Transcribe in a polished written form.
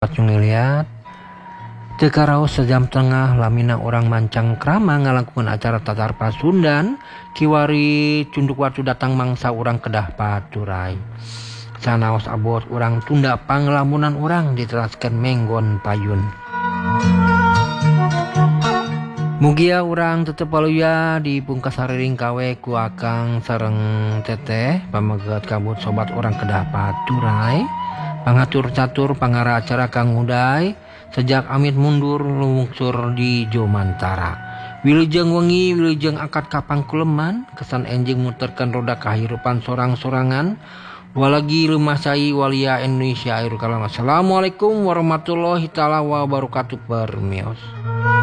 pacung lihat tekaraos sejam tengah lamina orang mancang krama ngalakukan acara tatar pasundan kiwari cunduk waktu datang mangsa orang kedah paturai sanaos abot orang tunda panglamunan orang diteraskan menggon payun. Mugia orang tetep paluya di pungkas hariring kawe ku akang sareng teteh pamegat kabut sobat orang kedah paturai pangatur catur pangara acara Kang Uday sejak amit mundur lungsur di Jomantara wilujeng wengi wilujeng akad kapang kuleman kesan enjing muterkan roda kahirupan sorang-sorangan walagi rumah sai walia Indonesia akhir kalam. Assalamualaikum warahmatullahi taala wabarakatuh. Permios.